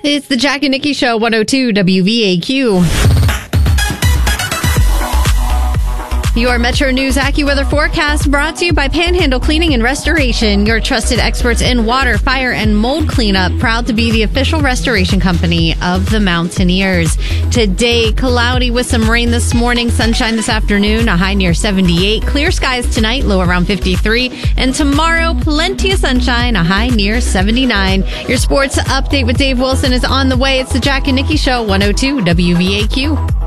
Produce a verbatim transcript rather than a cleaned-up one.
It's the Jack and Nikki Show, one oh two W V A Q. Your Metro News AccuWeather forecast brought to you by Panhandle Cleaning and Restoration, your trusted experts in water, fire, and mold cleanup. Proud to be the official restoration company of the Mountaineers. Today, cloudy with some rain this morning, sunshine this afternoon, a high near seventy-eight. Clear skies tonight, low around fifty-three. And tomorrow, plenty of sunshine, a high near seventy-nine. Your sports update with Dave Wilson is on the way. It's the Jack and Nikki Show, one oh two W V A Q.